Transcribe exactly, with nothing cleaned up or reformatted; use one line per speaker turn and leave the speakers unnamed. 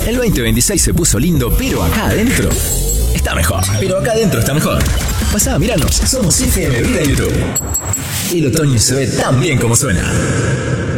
El veinte veintiséis se puso lindo, pero acá adentro está mejor. Pero acá adentro está mejor. Pasá, míranos. Somos F M Vida en YouTube. El otoño se ve tan bien como suena.